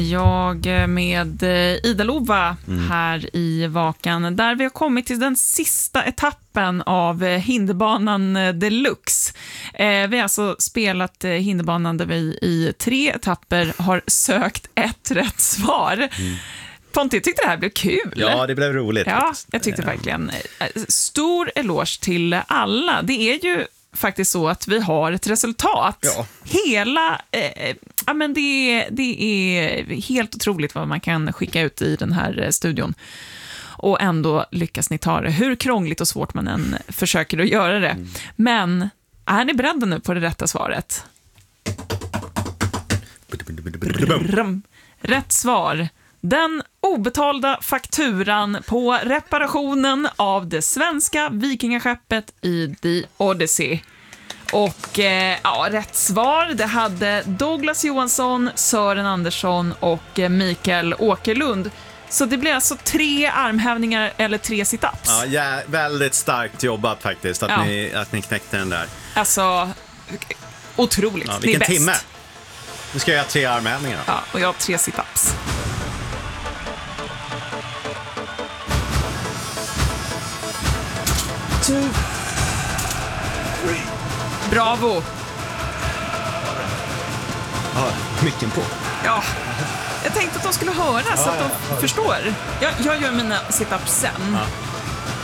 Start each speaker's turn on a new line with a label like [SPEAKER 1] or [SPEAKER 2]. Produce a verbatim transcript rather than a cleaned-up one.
[SPEAKER 1] Jag med Ida Lova mm. här i Vakan, där vi har kommit till den sista etappen av Hinderbanan Deluxe. Eh, vi har alltså spelat Hinderbanan där vi i tre etapper har sökt ett rätt svar. Mm. Ponti, jag tyckte det här blev kul.
[SPEAKER 2] Ja, det blev roligt.
[SPEAKER 1] Ja, jag tyckte verkligen. Stor eloge till alla. Det är ju faktiskt så att vi har ett resultat.
[SPEAKER 2] Ja.
[SPEAKER 1] Hela, eh, ja men det, det är helt otroligt vad man kan skicka ut i den här studion. Och ändå lyckas ni ta det. Hur krångligt och svårt man än försöker att göra det. Mm. Men är ni beredda nu på det rätta svaret? Rätt svar. Den obetalda fakturan på reparationen av det svenska vikingaskeppet i The Odyssey. Och eh, ja, rätt svar, det hade Douglas Johansson, Sören Andersson och eh, Mikael Åkerlund. Så det blir alltså tre armhävningar eller tre sit-ups.
[SPEAKER 2] Ja, ja, väldigt starkt jobbat faktiskt att, ja. ni, att ni knäckte den där.
[SPEAKER 1] Alltså, otroligt.
[SPEAKER 2] Ja, vilken
[SPEAKER 1] ni är bäst.
[SPEAKER 2] timme. Nu ska jag göra tre armhävningar.
[SPEAKER 1] Ja, och jag har tre sit-ups. Two, three. Bravo.
[SPEAKER 2] Ja, mycken på.
[SPEAKER 1] Ja, jag tänkte att de skulle höra så att de förstår. Jag, jag gör mina sit-ups sen. Ja.